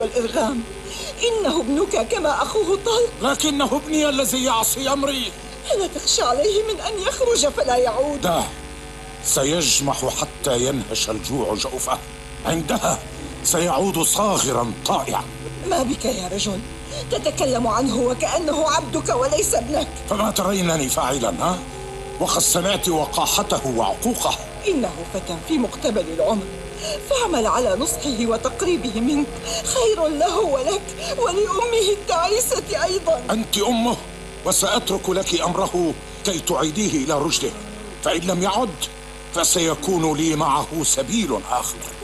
والإرغام. إنه ابنك كما أخوه طلق. لكنه ابني الذي يعصي أمري. ألا تخشى عليه من أن يخرج فلا يعود؟ ده سيجمح حتى ينهش الجوع جوفه، عندها سيعود صاغرا طائعا. ما بك يا رجل؟ تتكلم عنه وكأنه عبدك وليس ابنك. فما ترينني فاعلا ها؟ وقد سمعت وقاحته وعقوقه. إنه فتى في مقتبل العمر، فاعمل على نصحه وتقريبه منك، خير له ولك ولأمه التعيسة أيضا. أنت أمه، وسأترك لك أمره كي تعيديه إلى رشده، فإن لم يعد فسيكون لي معه سبيل آخر.